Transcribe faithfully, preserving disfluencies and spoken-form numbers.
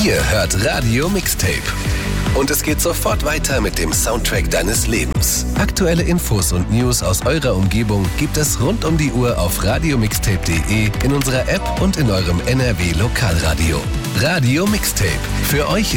Ihr hört Radio Mixtape. Und es geht sofort weiter mit dem Soundtrack deines Lebens. Aktuelle Infos und News aus eurer Umgebung gibt es rund um die Uhr auf radiomixtape punkt de, in unserer App und in eurem N R W Lokalradio. Radio Mixtape. Für euch